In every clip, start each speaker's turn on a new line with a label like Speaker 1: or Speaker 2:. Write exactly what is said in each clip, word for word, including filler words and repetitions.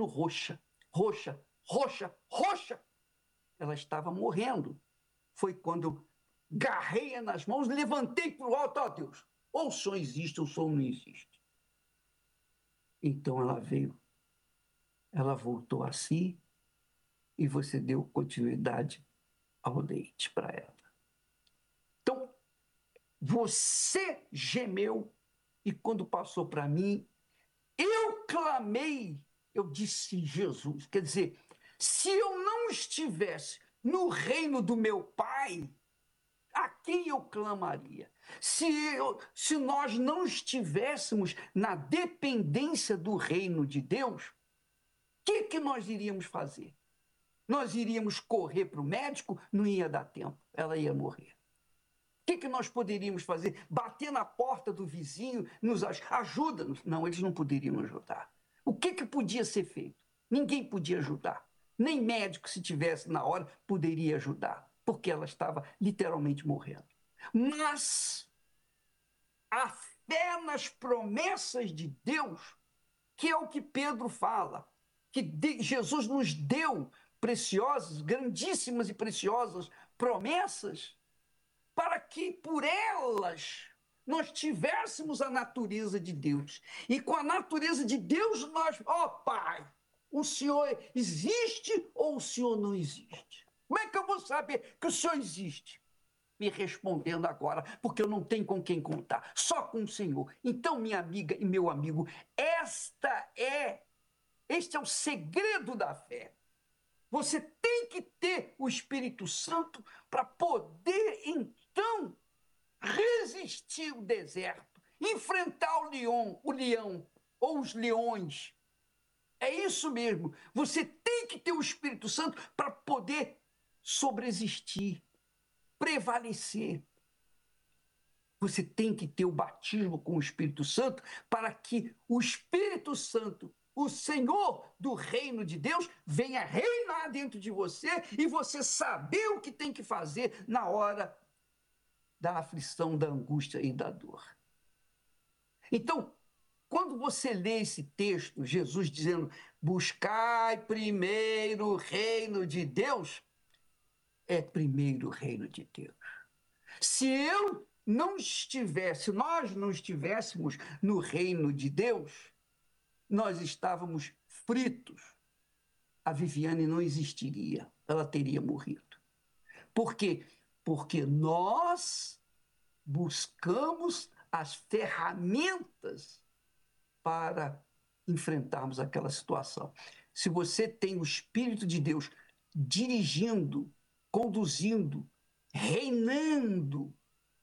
Speaker 1: ficando roxa, roxa, roxa, roxa. Ela estava morrendo. Foi quando eu agarrei-a nas mãos, levantei para o alto, ó Deus, ou o Senhor existe ou o Senhor não existe. Então ela veio, ela voltou a si e você deu continuidade ao leite para ela. Então, você gemeu e quando passou para mim, eu clamei, eu disse Jesus. Quer dizer, se eu não estivesse no reino do meu Pai, a quem eu clamaria? Se, eu, se nós não estivéssemos na dependência do reino de Deus, o que, que nós iríamos fazer? Nós iríamos correr para o médico? Não ia dar tempo, ela ia morrer. O que, que nós poderíamos fazer? Bater na porta do vizinho, nos ajuda-nos? Não, eles não poderiam ajudar. O que, que podia ser feito? Ninguém podia ajudar. Nem médico, se tivesse na hora, poderia ajudar, porque ela estava literalmente morrendo. Mas a fé nas promessas de Deus, que é o que Pedro fala, que Jesus nos deu preciosas, grandíssimas e preciosas promessas, para que por elas nós tivéssemos a natureza de Deus. E com a natureza de Deus nós, ó Pai, o Senhor existe ou o Senhor não existe? Como é que eu vou saber que o Senhor existe? Me respondendo agora, porque eu não tenho com quem contar, só com o Senhor. Então, minha amiga e meu amigo, esta é, este é o segredo da fé. Você tem que ter o Espírito Santo para poder, então, resistir o deserto, enfrentar o leão, o leão ou os leões. É isso mesmo. Você tem que ter o Espírito Santo para poder sobreexistir, prevalecer. Você tem que ter o batismo com o Espírito Santo para que o Espírito Santo, o Senhor do reino de Deus, venha reinar dentro de você e você saber o que tem que fazer na hora da aflição, da angústia e da dor. Então, quando você lê esse texto, Jesus dizendo, buscai primeiro o reino de Deus, é primeiro o reino de Deus. Se eu não estivesse, nós não estivéssemos no reino de Deus, nós estávamos fritos. A Viviane não existiria, ela teria morrido. Por quê? Porque nós buscamos as ferramentas para enfrentarmos aquela situação. Se você tem o Espírito de Deus dirigindo, conduzindo, reinando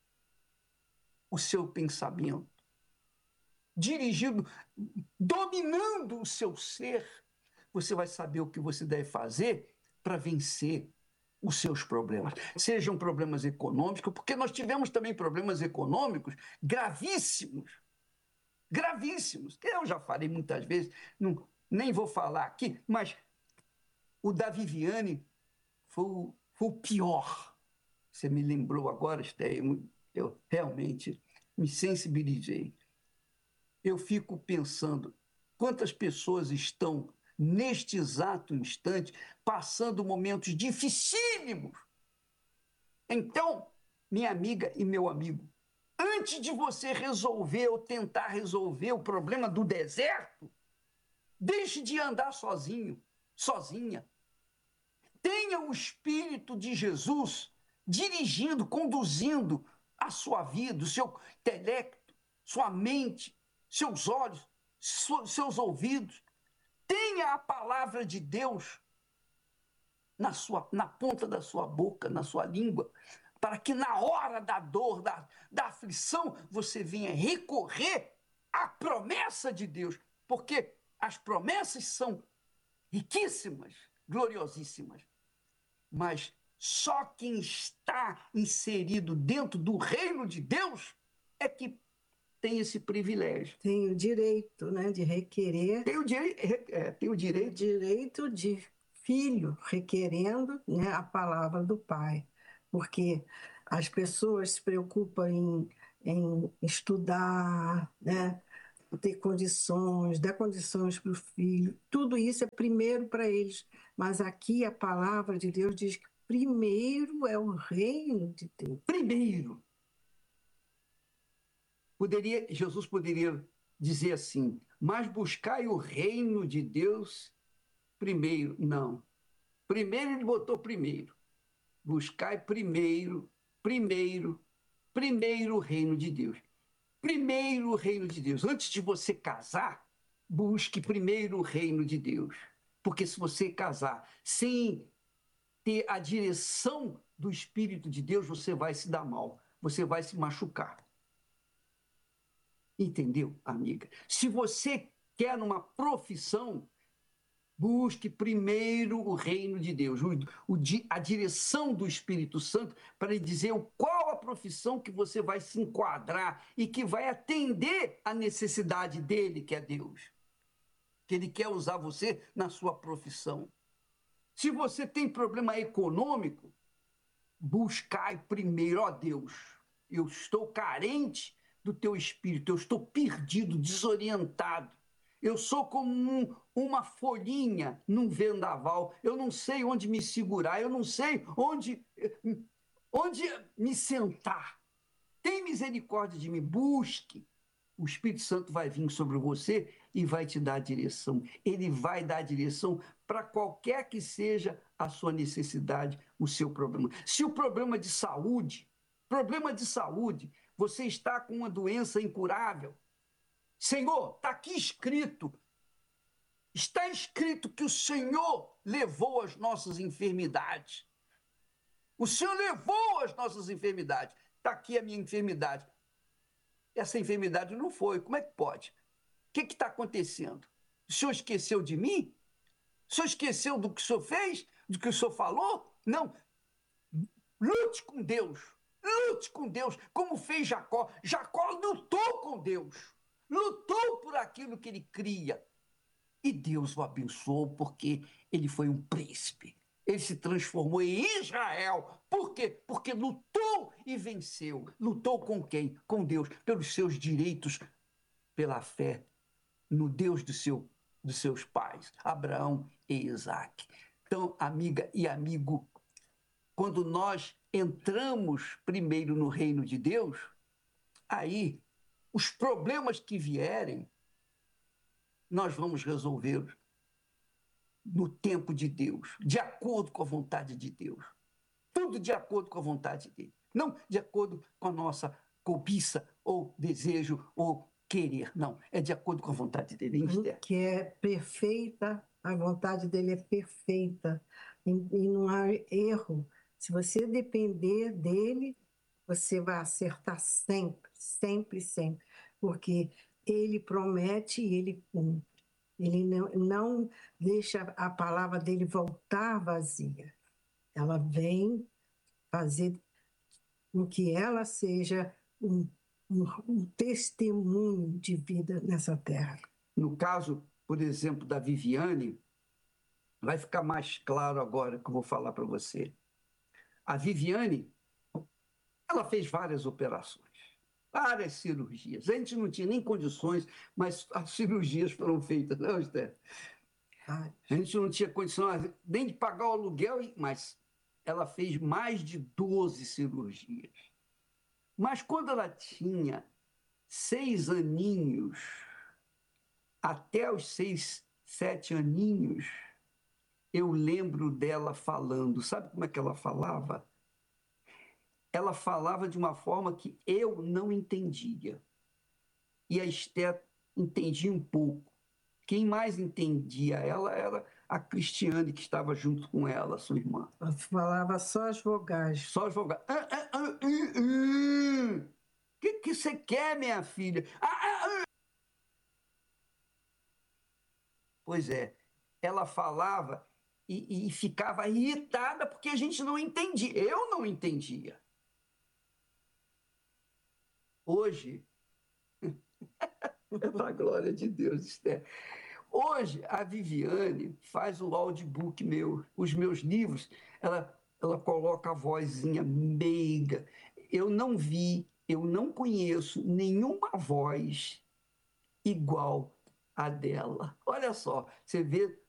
Speaker 1: o seu pensamento, dirigindo, dominando o seu ser, você vai saber o que você deve fazer para vencer os seus problemas. Sejam problemas econômicos, porque nós tivemos também problemas econômicos gravíssimos, gravíssimos, que eu já falei muitas vezes, não, nem vou falar aqui, mas o da Viviane foi o, foi o pior. Você me lembrou agora, Esther, eu realmente me sensibilizei. Eu fico pensando quantas pessoas estão, neste exato instante, passando momentos dificílimos. Então, minha amiga e meu amigo, antes de você resolver ou tentar resolver o problema do deserto, deixe de andar sozinho, sozinha. Tenha o Espírito de Jesus dirigindo, conduzindo a sua vida, o seu intelecto, sua mente, seus olhos, seus ouvidos. Tenha a palavra de Deus na, sua, na ponta da sua boca, na sua língua, para que na hora da dor, da, da aflição, você venha recorrer à promessa de Deus. Porque as promessas são riquíssimas, gloriosíssimas. Mas só quem está inserido dentro do reino de Deus é que tem esse privilégio.
Speaker 2: Tem o direito, né, de requerer.
Speaker 1: Tem o, direi é, tem o direito.
Speaker 2: O direito de filho requerendo, né, a palavra do pai. Porque as pessoas se preocupam em, em estudar, né, ter condições, dar condições para o filho. Tudo isso é primeiro para eles. Mas aqui a palavra de Deus diz que primeiro é o reino de Deus.
Speaker 1: Primeiro. Poderia, Jesus poderia dizer assim, mas buscai o reino de Deus primeiro. Não. Primeiro ele botou primeiro. Buscai primeiro, primeiro, primeiro o reino de Deus. Primeiro o reino de Deus. Antes de você casar, busque primeiro o reino de Deus. Porque se você casar sem ter a direção do Espírito de Deus, você vai se dar mal, você vai se machucar. Entendeu, amiga? Se você quer uma profissão, busque primeiro o reino de Deus, o, o, a direção do Espírito Santo para lhe dizer qual a profissão que você vai se enquadrar e que vai atender a necessidade dele, que é Deus. Que ele quer usar você na sua profissão. Se você tem problema econômico, buscai primeiro, ó Deus, eu estou carente do teu espírito, eu estou perdido, desorientado. Eu sou como um, uma folhinha num vendaval. Eu não sei onde me segurar, eu não sei onde, onde me sentar. Tem misericórdia de mim, busque. O Espírito Santo vai vir sobre você e vai te dar a direção. Ele vai dar a direção para qualquer que seja a sua necessidade, o seu problema. Se o problema de saúde, problema de saúde, você está com uma doença incurável, Senhor, está aqui escrito, está escrito que o Senhor levou as nossas enfermidades. O Senhor levou as nossas enfermidades. Está aqui a minha enfermidade. Essa enfermidade não foi. Como é que pode? O que está acontecendo? O Senhor esqueceu de mim? O Senhor esqueceu do que o Senhor fez? Do que o Senhor falou? Não. Lute com Deus. Lute com Deus, como fez Jacó. Jacó lutou com Deus. Lutou por aquilo que ele cria. E Deus o abençoou porque ele foi um príncipe. Ele se transformou em Israel. Por quê? Porque lutou e venceu. Lutou com quem? Com Deus, pelos seus direitos, pela fé no Deus do seu, dos seus pais, Abraão e Isaac. Então, amiga e amigo, quando nós entramos primeiro no reino de Deus, aí os problemas que vierem, nós vamos resolvê-los no tempo de Deus, de acordo com a vontade de Deus. Tudo de acordo com a vontade dele. Não de acordo com a nossa cobiça, ou desejo, ou querer. Não, é de acordo com a vontade dele.
Speaker 2: Que é perfeita, a vontade dele é perfeita. E, e não há erro. Se você depender dele, você vai acertar sempre, sempre, sempre. Porque ele promete e ele cumpre. Ele não, não deixa a palavra dele voltar vazia. Ela vem fazer com que ela seja um, um, um testemunho de vida nessa terra.
Speaker 1: No caso, por exemplo, da Viviane, vai ficar mais claro agora que eu vou falar para você. A Viviane, ela fez várias operações, várias cirurgias. A gente não tinha nem condições, mas as cirurgias foram feitas, não, Esther? A gente não tinha condições nem de pagar o aluguel, mas ela fez mais de doze cirurgias. Mas quando ela tinha seis aninhos, até os seis, sete aninhos, eu lembro dela falando. Sabe como é que ela falava? Ela falava de uma forma que eu não entendia. E a Esther entendia um pouco. Quem mais entendia ela era a Cristiane, que estava junto com ela, sua irmã.
Speaker 2: Ela falava só as vogais.
Speaker 1: Só as vogais. O ah, ah, ah, ah, ah. que, que você quer, minha filha? Ah, ah, ah. Pois é, ela falava e, e ficava irritada porque a gente não entendia. Eu não entendia. Hoje, é para a glória de Deus, Esther. Hoje, a Viviane faz o audiobook meu, os meus livros, ela, ela coloca a vozinha meiga. Eu não vi, eu não conheço nenhuma voz igual a dela. Olha só, você vê